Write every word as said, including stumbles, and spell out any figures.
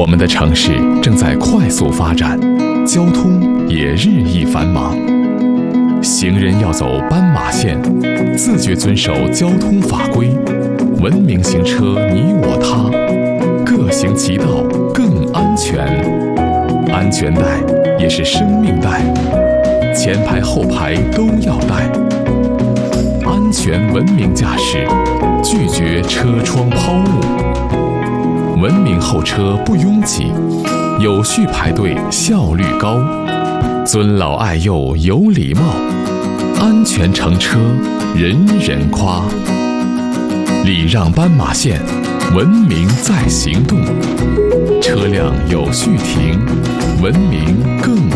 我们的城市正在快速发展，交通也日益繁忙。行人要走斑马线，自觉遵守交通法规，文明行车你我他，各行其道更安全。安全带也是生命带，前排后排都要带。安全文明驾驶，拒绝车窗抛物。文明候车不拥挤，有序排队效率高，尊老爱幼有礼貌，安全乘车人人夸。礼让斑马线，文明在行动，车辆有序停，文明更